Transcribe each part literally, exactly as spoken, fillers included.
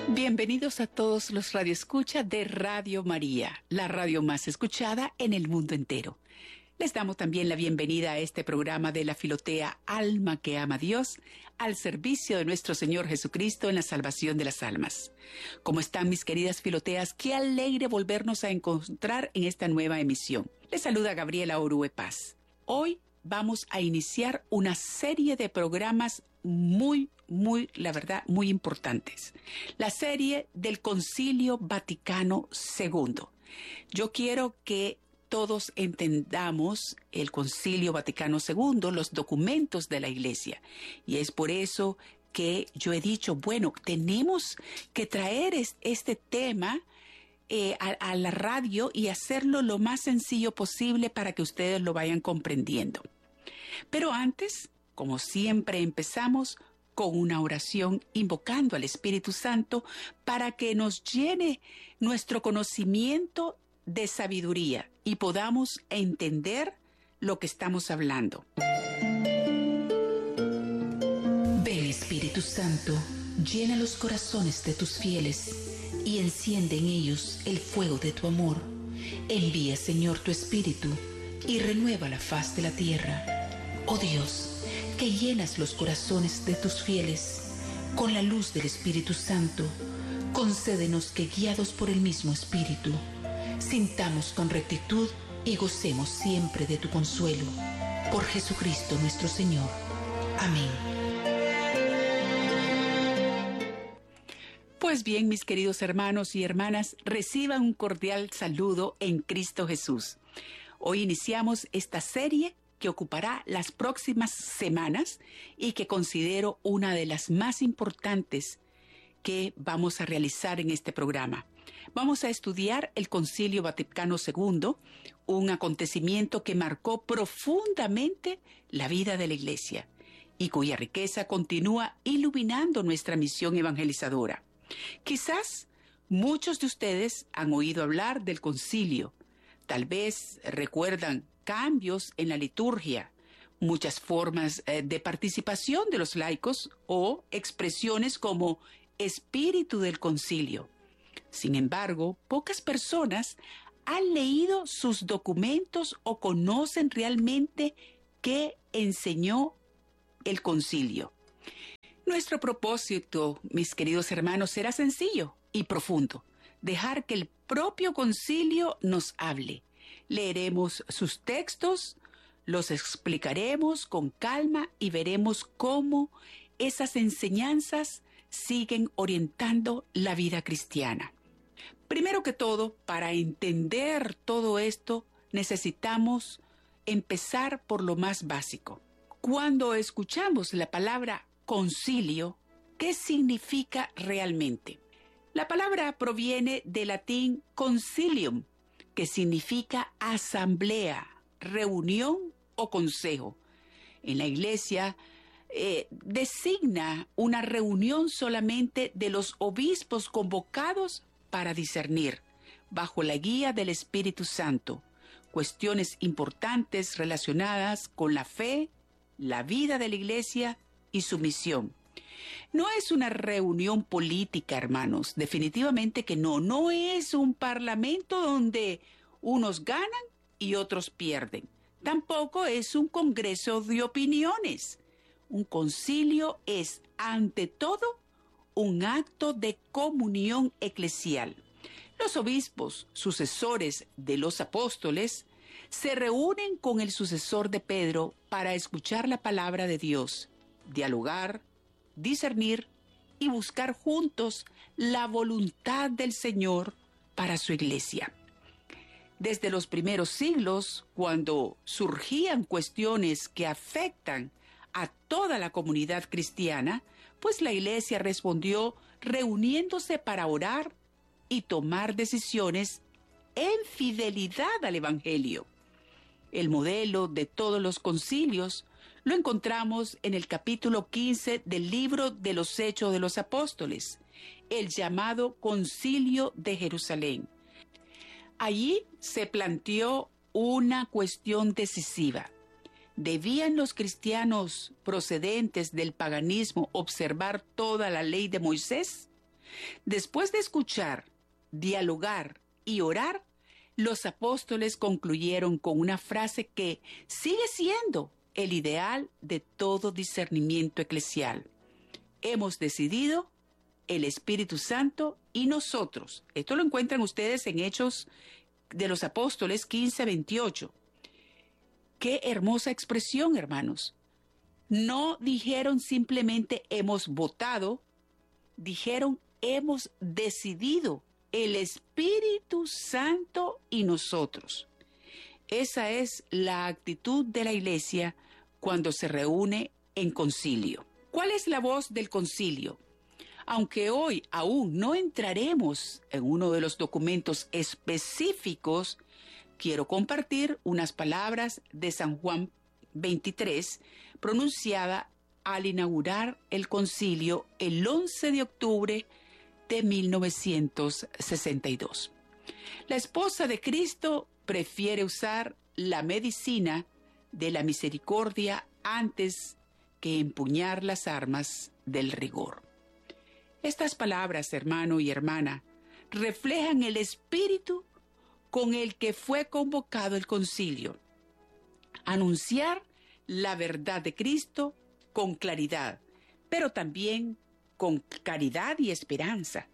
Bienvenidos a todos los radioescuchas de Radio María, la radio más escuchada en el mundo entero. Les damos también la bienvenida a este programa de la Filotea Alma que ama a Dios, al servicio de nuestro Señor Jesucristo en la salvación de las almas. ¿Cómo están mis queridas filoteas? Qué alegre volvernos a encontrar en esta nueva emisión. Les saluda Gabriela Orue Paz. Hoy vamos a iniciar una serie de programas muy, muy, la verdad, muy importantes. La serie del Concilio Vaticano segundo. Yo quiero que todos entendamos el Concilio Vaticano segundo, los documentos de la Iglesia. Y es por eso que yo he dicho, bueno, tenemos que traer es, este tema eh, a, a la radio y hacerlo lo más sencillo posible para que ustedes lo vayan comprendiendo. Pero antes, como siempre, empezamos con una oración invocando al Espíritu Santo para que nos llene nuestro conocimiento de sabiduría y podamos entender lo que estamos hablando. Ven, Espíritu Santo, llena los corazones de tus fieles y enciende en ellos el fuego de tu amor. Envía, Señor, tu Espíritu y renueva la faz de la tierra. Oh Dios, que llenas los corazones de tus fieles con la luz del Espíritu Santo, concédenos que, guiados por el mismo Espíritu, sintamos con rectitud y gocemos siempre de tu consuelo. Por Jesucristo nuestro Señor. Amén. Pues bien, mis queridos hermanos y hermanas, reciban un cordial saludo en Cristo Jesús. Hoy iniciamos esta serie que ocupará las próximas semanas y que considero una de las más importantes que vamos a realizar en este programa. Vamos a estudiar el Concilio Vaticano segundo, un acontecimiento que marcó profundamente la vida de la Iglesia y cuya riqueza continúa iluminando nuestra misión evangelizadora. Quizás muchos de ustedes han oído hablar del concilio. Tal vez recuerdan cambios en la liturgia, muchas formas eh, de participación de los laicos o expresiones como espíritu del concilio. Sin embargo, pocas personas han leído sus documentos o conocen realmente qué enseñó el concilio. Nuestro propósito, mis queridos hermanos, será sencillo y profundo: dejar que el propio concilio nos hable. Leeremos sus textos, los explicaremos con calma y veremos cómo esas enseñanzas siguen orientando la vida cristiana. Primero que todo, para entender todo esto, necesitamos empezar por lo más básico. Cuando escuchamos la palabra concilio, ¿qué significa realmente? La palabra proviene del latín concilium, que significa asamblea, reunión o consejo. En la Iglesia eh, designa una reunión solamente de los obispos convocados para discernir, bajo la guía del Espíritu Santo, cuestiones importantes relacionadas con la fe, la vida de la Iglesia y su misión. No es una reunión política, hermanos, definitivamente que no. No es un parlamento donde unos ganan y otros pierden. Tampoco es un congreso de opiniones. Un concilio es, ante todo, un acto de comunión eclesial. Los obispos, sucesores de los apóstoles, se reúnen con el sucesor de Pedro para escuchar la palabra de Dios, dialogar, discernir y buscar juntos la voluntad del Señor para su Iglesia. Desde los primeros siglos, cuando surgían cuestiones que afectan a toda la comunidad cristiana, pues la Iglesia respondió reuniéndose para orar y tomar decisiones en fidelidad al Evangelio. El modelo de todos los concilios lo encontramos en el capítulo quince del libro de los Hechos de los Apóstoles, el llamado Concilio de Jerusalén. Allí se planteó una cuestión decisiva. ¿Debían los cristianos procedentes del paganismo observar toda la ley de Moisés? Después de escuchar, dialogar y orar, los apóstoles concluyeron con una frase que sigue siendo el ideal de todo discernimiento eclesial. Hemos decidido, el Espíritu Santo y nosotros. Esto lo encuentran ustedes en Hechos de los Apóstoles quince veintiocho. Qué hermosa expresión, hermanos. No dijeron simplemente hemos votado, dijeron hemos decidido, el Espíritu Santo y nosotros. Esa es la actitud de la Iglesia cuando se reúne en concilio. ¿Cuál es la voz del concilio? Aunque hoy aún no entraremos en uno de los documentos específicos, quiero compartir unas palabras de San Juan veintitrés, pronunciada al inaugurar el concilio el once de octubre de mil novecientos sesenta y dos. La esposa de Cristo prefiere usar la medicina de la misericordia antes que empuñar las armas del rigor. Estas palabras, hermano y hermana, reflejan el espíritu con el que fue convocado el concilio. Anunciar la verdad de Cristo con claridad, pero también con caridad y esperanza.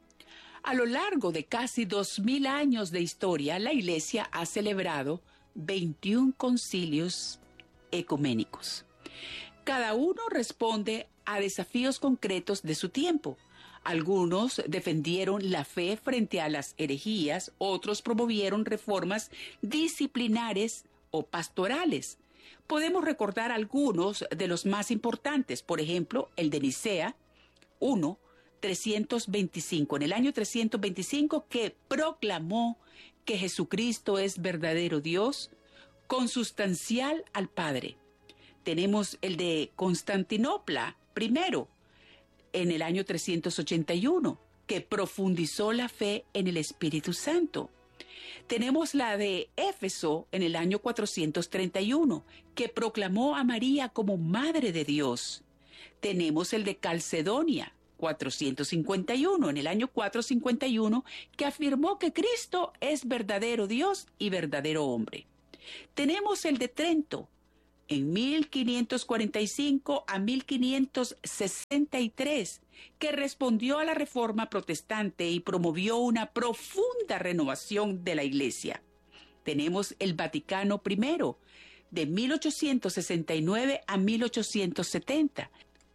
A lo largo de casi dos mil años de historia, la Iglesia ha celebrado veintiún concilios ecuménicos. Cada uno responde a desafíos concretos de su tiempo. Algunos defendieron la fe frente a las herejías, otros promovieron reformas disciplinares o pastorales. Podemos recordar algunos de los más importantes, por ejemplo, el de Nicea, uno, trescientos veinticinco, en el año trescientos veinticinco, que proclamó que Jesucristo es verdadero Dios, consustancial al Padre. Tenemos el de Constantinopla, primero, en el año trescientos ochenta y uno, que profundizó la fe en el Espíritu Santo. Tenemos la de Éfeso en el año cuatrocientos treinta y uno, que proclamó a María como Madre de Dios. Tenemos el de Calcedonia, cuatrocientos cincuenta y uno, en el año cuatrocientos cincuenta y uno, que afirmó que Cristo es verdadero Dios y verdadero hombre. Tenemos el de Trento, en mil quinientos cuarenta y cinco a mil quinientos sesenta y tres, que respondió a la Reforma Protestante y promovió una profunda renovación de la Iglesia. Tenemos el Vaticano primero, de mil ochocientos sesenta y nueve a mil ochocientos setenta,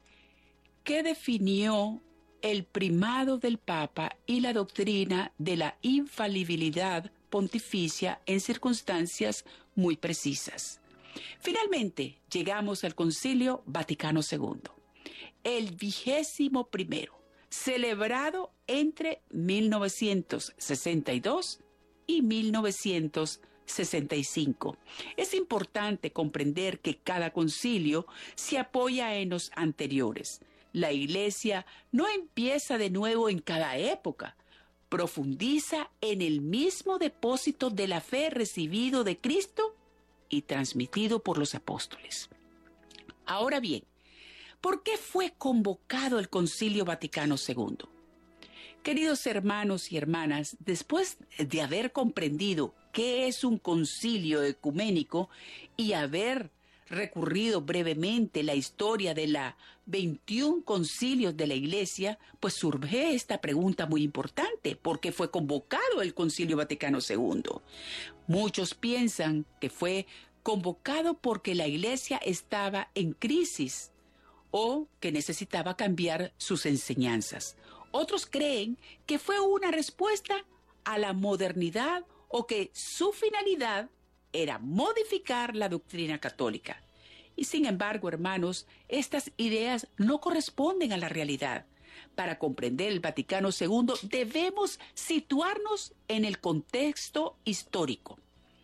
que definió el primado del Papa y la doctrina de la infalibilidad pontificia en circunstancias muy precisas. Finalmente, llegamos al Concilio Vaticano segundo, el vigésimo primero, celebrado entre mil novecientos sesenta y dos y mil novecientos sesenta y cinco. Es importante comprender que cada concilio se apoya en los anteriores. La Iglesia no empieza de nuevo en cada época, profundiza en el mismo depósito de la fe recibido de Cristo y transmitido por los apóstoles. Ahora bien, ¿por qué fue convocado el Concilio Vaticano segundo? Queridos hermanos y hermanas, después de haber comprendido qué es un concilio ecuménico y haber recurrido brevemente la historia de la veintiún concilios de la Iglesia, pues surge esta pregunta muy importante: ¿por qué fue convocado el Concilio Vaticano segundo? Muchos piensan que fue convocado porque la Iglesia estaba en crisis o que necesitaba cambiar sus enseñanzas. Otros creen que fue una respuesta a la modernidad o que su finalidad era modificar la doctrina católica. Y sin embargo, hermanos, estas ideas no corresponden a la realidad. Para comprender el Vaticano segundo debemos situarnos en el contexto histórico.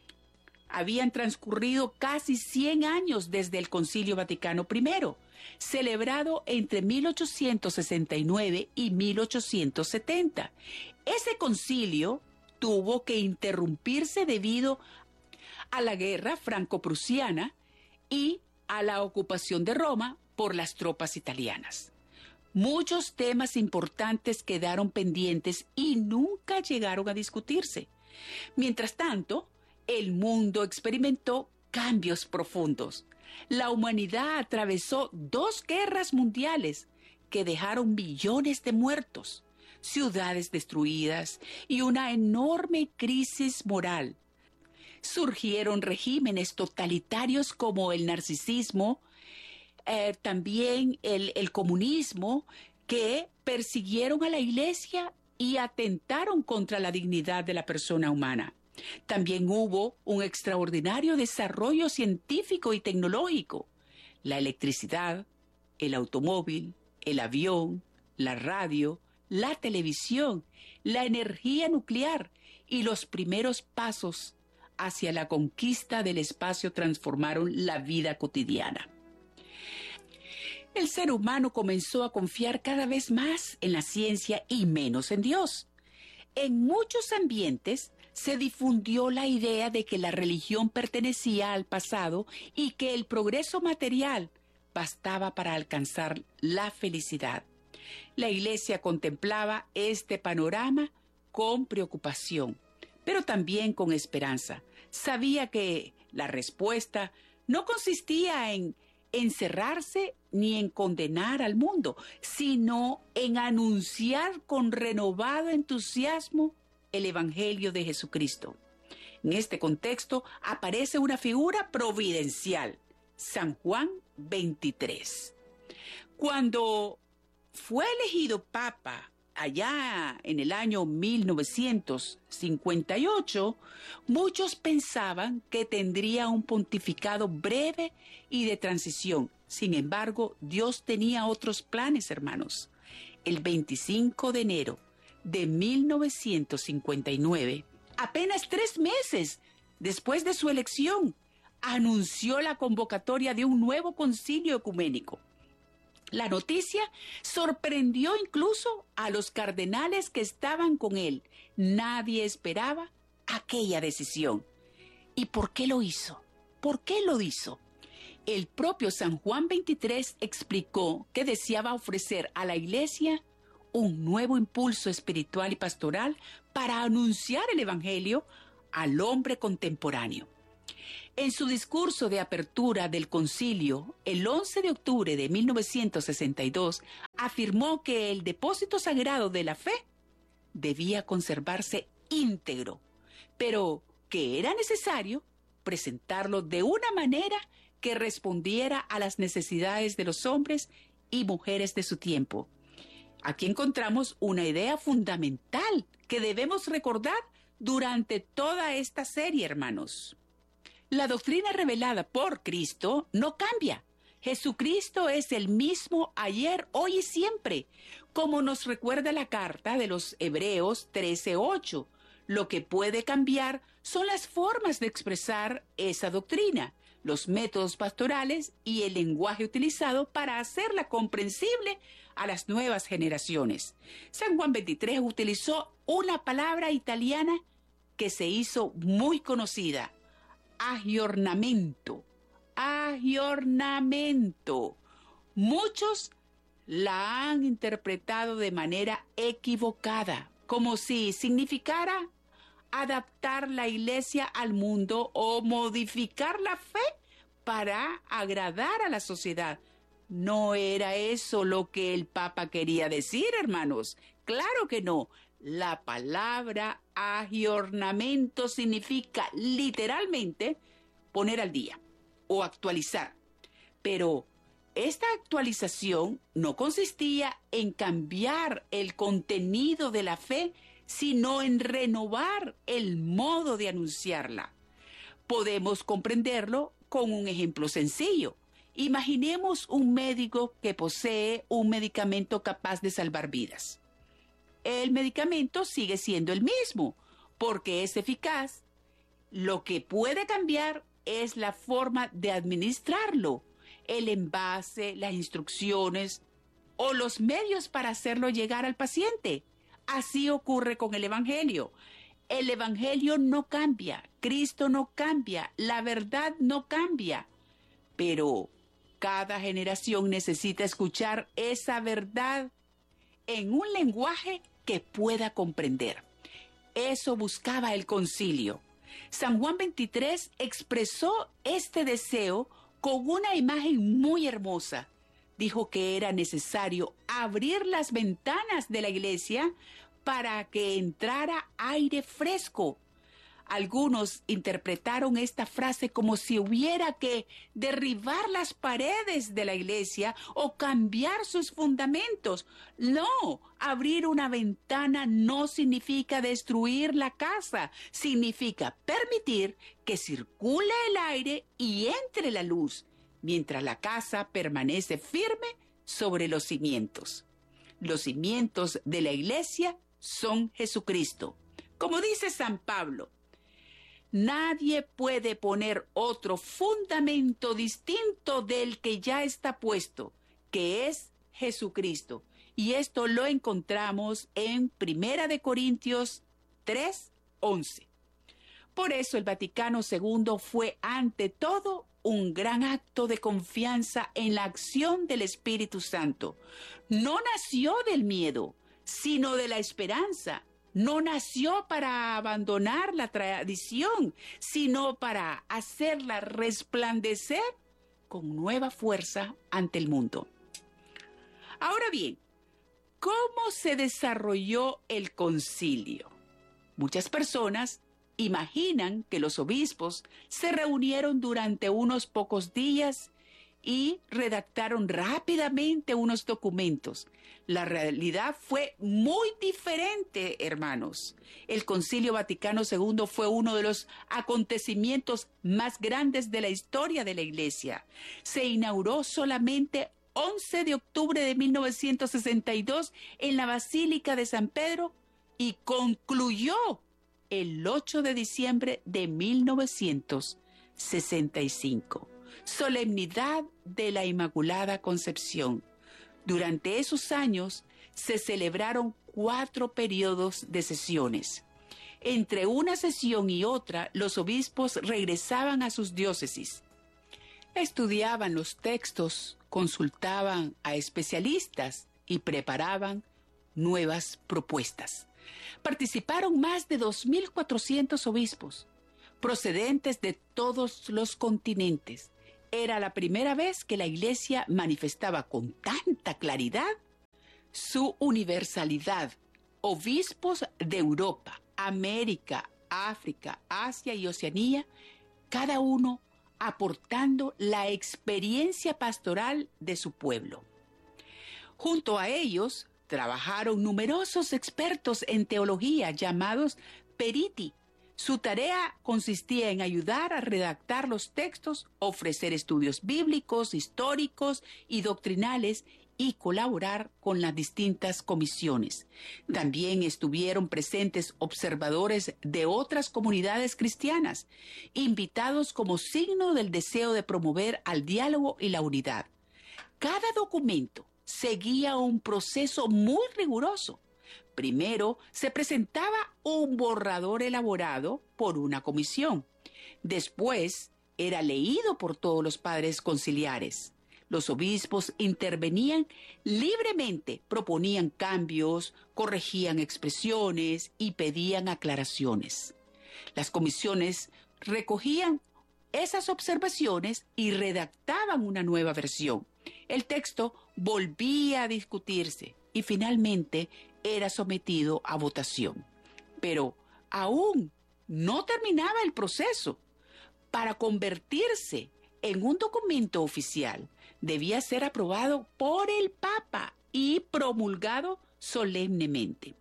Habían transcurrido casi cien años desde el Concilio Vaticano primero, celebrado entre mil ochocientos sesenta y nueve y mil ochocientos setenta. Ese concilio tuvo que interrumpirse debido a la guerra franco-prusiana y a la ocupación de Roma por las tropas italianas. Muchos temas importantes quedaron pendientes y nunca llegaron a discutirse. Mientras tanto, el mundo experimentó cambios profundos. La humanidad atravesó dos guerras mundiales que dejaron millones de muertos, ciudades destruidas y una enorme crisis moral. Surgieron regímenes totalitarios como el narcisismo, eh, también el, el comunismo, que persiguieron a la iglesia y atentaron contra la dignidad de la persona humana. También hubo un extraordinario desarrollo científico y tecnológico. La electricidad, el automóvil, el avión, la radio, la televisión, la energía nuclear y los primeros pasos hacia la conquista del espacio transformaron la vida cotidiana. El ser humano comenzó a confiar cada vez más en la ciencia y menos en Dios. En muchos ambientes se difundió la idea de que la religión pertenecía al pasado y que el progreso material bastaba para alcanzar la felicidad. La Iglesia contemplaba este panorama con preocupación, pero también con esperanza. Sabía que la respuesta no consistía en encerrarse ni en condenar al mundo, sino en anunciar con renovado entusiasmo el Evangelio de Jesucristo. En este contexto aparece una figura providencial, San Juan veintitrés. Cuando fue elegido papa allá en el año mil novecientos cincuenta y ocho, muchos pensaban que tendría un pontificado breve y de transición. Sin embargo, Dios tenía otros planes, hermanos. El veinticinco de enero de mil novecientos cincuenta y nueve, apenas tres meses después de su elección, anunció la convocatoria de un nuevo concilio ecuménico. La noticia sorprendió incluso a los cardenales que estaban con él. Nadie esperaba aquella decisión. ¿Y por qué lo hizo? ¿Por qué lo hizo? El propio San Juan veintitrés explicó que deseaba ofrecer a la Iglesia un nuevo impulso espiritual y pastoral para anunciar el Evangelio al hombre contemporáneo. En su discurso de apertura del concilio, el once de octubre de mil novecientos sesenta y dos, afirmó que el depósito sagrado de la fe debía conservarse íntegro, pero que era necesario presentarlo de una manera que respondiera a las necesidades de los hombres y mujeres de su tiempo. Aquí encontramos una idea fundamental que debemos recordar durante toda esta serie, hermanos. La doctrina revelada por Cristo no cambia. Jesucristo es el mismo ayer, hoy y siempre, como nos recuerda la carta de los Hebreos trece ocho. Lo que puede cambiar son las formas de expresar esa doctrina, los métodos pastorales y el lenguaje utilizado para hacerla comprensible a las nuevas generaciones. San Juan veintitrés utilizó una palabra italiana que se hizo muy conocida: aggiornamento, aggiornamento. Muchos la han interpretado de manera equivocada, como si significara adaptar la Iglesia al mundo o modificar la fe para agradar a la sociedad. No era eso lo que el Papa quería decir, hermanos. Claro que no. La palabra aggiornamento significa literalmente poner al día o actualizar. Pero esta actualización no consistía en cambiar el contenido de la fe, sino en renovar el modo de anunciarla. Podemos comprenderlo con un ejemplo sencillo. Imaginemos un médico que posee un medicamento capaz de salvar vidas. El medicamento sigue siendo el mismo, porque es eficaz. Lo que puede cambiar es la forma de administrarlo, el envase, las instrucciones o los medios para hacerlo llegar al paciente. Así ocurre con el Evangelio. El Evangelio no cambia, Cristo no cambia, la verdad no cambia. Pero Cada generación necesita escuchar esa verdad en un lenguaje que pueda comprender. Eso buscaba el concilio. San Juan veintitrés expresó este deseo con una imagen muy hermosa. Dijo que era necesario abrir las ventanas de la iglesia para que entrara aire fresco. Algunos interpretaron esta frase como si hubiera que derribar las paredes de la iglesia o cambiar sus fundamentos. No, abrir una ventana no significa destruir la casa, significa permitir que circule el aire y entre la luz, mientras la casa permanece firme sobre los cimientos. Los cimientos de la iglesia son Jesucristo. Como dice San Pablo, nadie puede poner otro fundamento distinto del que ya está puesto, que es Jesucristo. Y esto lo encontramos en Primera de Corintios tres, once. Por eso el Vaticano segundo fue ante todo un gran acto de confianza en la acción del Espíritu Santo. No nació del miedo, sino de la esperanza. No nació para abandonar la tradición, sino para hacerla resplandecer con nueva fuerza ante el mundo. Ahora bien, ¿cómo se desarrolló el concilio? Muchas personas imaginan que los obispos se reunieron durante unos pocos días y redactaron rápidamente unos documentos. La realidad fue muy diferente, hermanos. El Concilio Vaticano segundo fue uno de los acontecimientos más grandes de la historia de la Iglesia. Se inauguró solamente once de octubre de mil novecientos sesenta y dos en la Basílica de San Pedro y concluyó el ocho de diciembre de mil novecientos sesenta y cinco. Solemnidad de la Inmaculada Concepción. Durante esos años se celebraron cuatro periodos de sesiones. Entre una sesión y otra, los obispos regresaban a sus diócesis. Estudiaban los textos, consultaban a especialistas y preparaban nuevas propuestas. Participaron más de dos mil cuatrocientos obispos, procedentes de todos los continentes. Era la primera vez que la Iglesia manifestaba con tanta claridad su universalidad. Obispos de Europa, América, África, Asia y Oceanía, cada uno aportando la experiencia pastoral de su pueblo. Junto a ellos trabajaron numerosos expertos en teología llamados periti. Su tarea consistía en ayudar a redactar los textos, ofrecer estudios bíblicos, históricos y doctrinales y colaborar con las distintas comisiones. También estuvieron presentes observadores de otras comunidades cristianas, invitados como signo del deseo de promover al diálogo y la unidad. Cada documento seguía un proceso muy riguroso. Primero se presentaba un borrador elaborado por una comisión. Después era leído por todos los padres conciliares. Los obispos intervenían libremente, proponían cambios, corregían expresiones y pedían aclaraciones. Las comisiones recogían esas observaciones y redactaban una nueva versión. El texto volvía a discutirse y finalmente era sometido a votación. Pero aún no terminaba el proceso. Para convertirse en un documento oficial, debía ser aprobado por el Papa y promulgado solemnemente.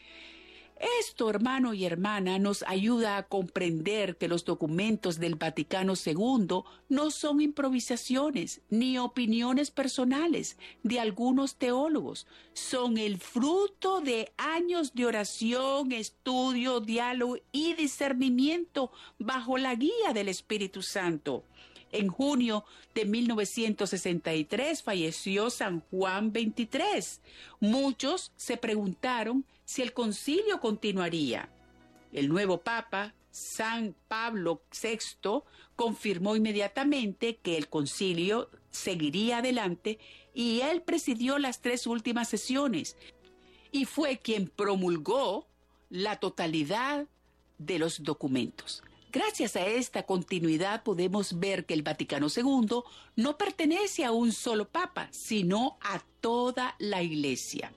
Esto, hermano y hermana, nos ayuda a comprender que los documentos del Vaticano segundo no son improvisaciones ni opiniones personales de algunos teólogos. Son el fruto de años de oración, estudio, diálogo y discernimiento bajo la guía del Espíritu Santo. En junio de mil novecientos sesenta y tres falleció San Juan veintitrés. Muchos se preguntaron si el concilio continuaría. El nuevo Papa, San Pablo sexto, confirmó inmediatamente que el concilio seguiría adelante y él presidió las tres últimas sesiones y fue quien promulgó la totalidad de los documentos. Gracias a esta continuidad podemos ver que el Vaticano segundo no pertenece a un solo papa, sino a toda la Iglesia.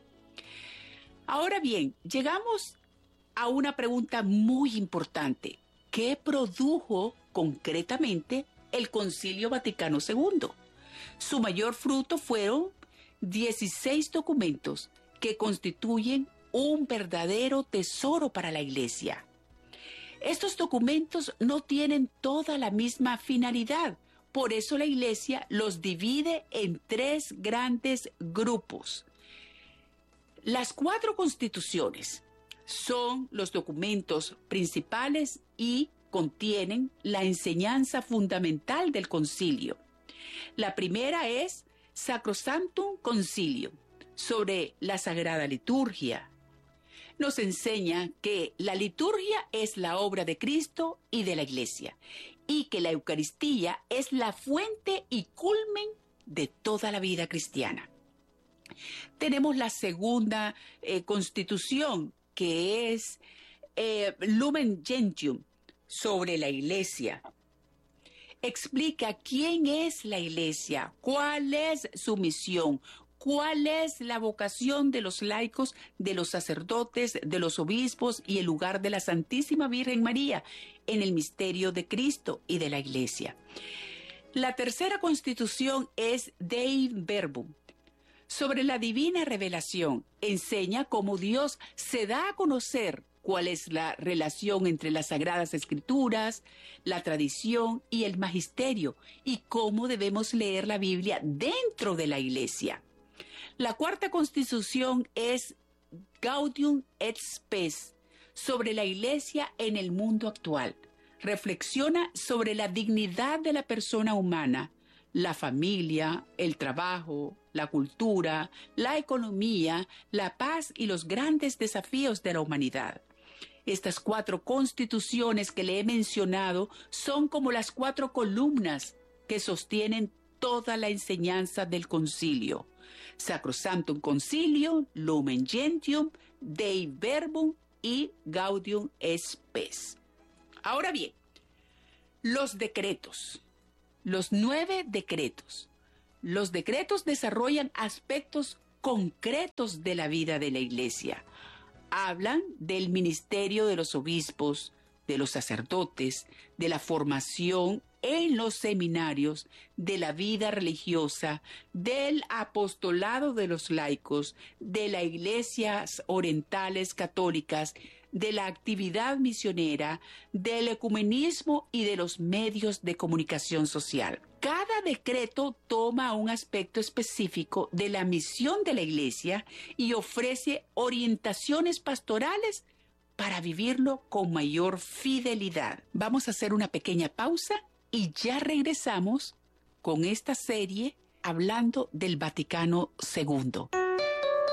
Ahora bien, llegamos a una pregunta muy importante. ¿Qué produjo concretamente el Concilio Vaticano segundo? Su mayor fruto fueron dieciséis documentos que constituyen un verdadero tesoro para la Iglesia. Estos documentos no tienen toda la misma finalidad, por eso la Iglesia los divide en tres grandes grupos. Las cuatro constituciones son los documentos principales y contienen la enseñanza fundamental del concilio. La primera es Sacrosanctum Concilium, sobre la Sagrada Liturgia. Nos enseña que la liturgia es la obra de Cristo y de la Iglesia, y que la Eucaristía es la fuente y culmen de toda la vida cristiana. Tenemos la segunda eh, constitución, que es eh, Lumen Gentium, sobre la Iglesia. Explica quién es la Iglesia, cuál es su misión, cuál es la vocación de los laicos, de los sacerdotes, de los obispos y el lugar de la Santísima Virgen María en el misterio de Cristo y de la Iglesia. La tercera constitución es Dei Verbum, sobre la divina revelación. Enseña cómo Dios se da a conocer cuál es la relación entre las Sagradas Escrituras, la tradición y el magisterio, y cómo debemos leer la Biblia dentro de la Iglesia. La cuarta constitución es Gaudium et Spes, sobre la Iglesia en el mundo actual. Reflexiona sobre la dignidad de la persona humana, la familia, el trabajo, la cultura, la economía, la paz y los grandes desafíos de la humanidad. Estas cuatro constituciones que le he mencionado son como las cuatro columnas que sostienen toda la enseñanza del concilio. Sacrosanctum Concilium, Lumen Gentium, Dei Verbum y Gaudium et Spes. Ahora bien, los decretos, los nueve decretos. Los decretos desarrollan aspectos concretos de la vida de la Iglesia. Hablan del ministerio de los obispos, de los sacerdotes, de la formación en los seminarios, de la vida religiosa, del apostolado de los laicos, de las iglesias orientales católicas, de la actividad misionera, del ecumenismo y de los medios de comunicación social. Cada decreto toma un aspecto específico de la misión de la Iglesia y ofrece orientaciones pastorales para vivirlo con mayor fidelidad. Vamos a hacer una pequeña pausa y ya regresamos con esta serie hablando del Vaticano segundo.